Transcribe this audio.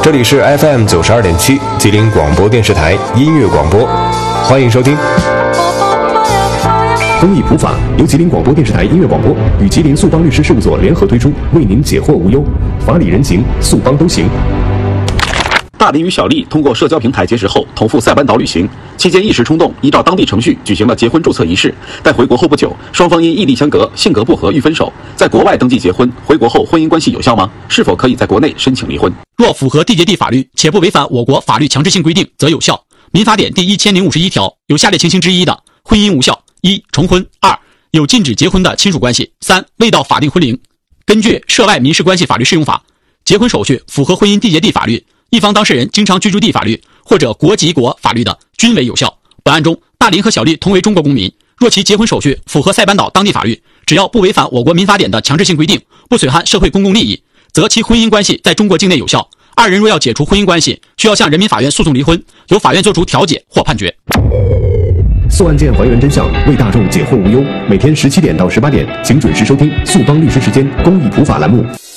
这里是 FM 92.7吉林广播电视台音乐广播，欢迎收听。 公益普法由吉林广播电视台音乐广播与吉林速邦律师事务所联合推出，为您解惑无忧，法理人情，速邦都行。 大林与小丽通过社交平台结识后，同赴塞班岛旅行期间一时冲动，依照当地程序举行了结婚注册仪式。但回国后不久，双方因异地相隔、性格不合欲分手。在国外登记结婚，回国后婚姻关系有效吗？是否可以在国内申请离婚？ 若符合缔结地法律且不违反我国法律强制性规定，则有效。民法典第1051条有下列情形之一的，婚姻无效：一、重婚；二、有禁止结婚的亲属关系；三、未到法定婚龄。根据《涉外民事关系法律适用法》，结婚手续符合婚姻缔结地法律，一方当事人经常居住地法律或者国籍国法律的，均为有效。本案中，大林和小丽同为中国公民，若其结婚手续符合塞班岛当地法律，只要不违反我国民法典的强制性规定，不损害社会公共利益，则其婚姻关系在中国境内有效。二人若要解除婚姻关系，需要向人民法院诉讼离婚，由法院作出调解或判决。 诉案件还原真相，为大众解惑无忧。每天17点到18点，请准时收听速邦律师时间公益普法栏目。